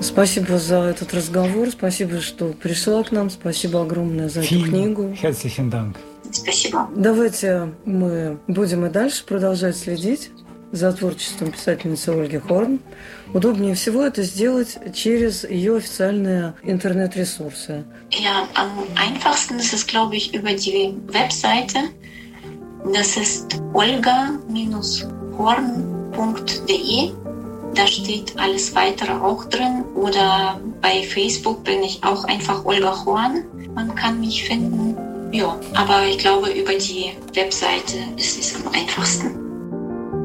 Спасибо за этот разговор, спасибо, что пришла к нам, спасибо огромное за эту книгу. Herzlichen Dank. Спасибо. Давайте мы будем и дальше продолжать следить за творчеством писательницы Ольги Хорн. Удобнее всего это сделать через ее официальные интернет-ресурсы. Ja, am einfachsten ist es, glaube ich, über die Webseite. Das ist olga-horn.de. Da steht alles weitere auch drin. Oder bei Facebook bin ich auch einfach Olga Horn. Man kann mich finden. Ja, aber ich glaube, über die Webseite ist es am einfachsten.